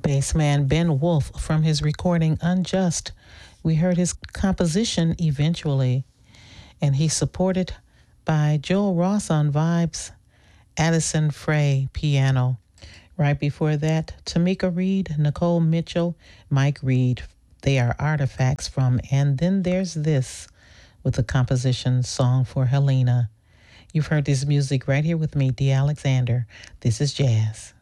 bassman Ben Wolf from his recording Unjust. We heard his composition Eventually, and he's supported by Joel Ross on vibes, Addison Frey piano. Right before that, Tamika Reed, Nicole Mitchell, Mike Reed. They are artifacts from And Then There's This with the composition Song for Helena. You've heard this music right here with me, Dee Alexander. This is Jazz.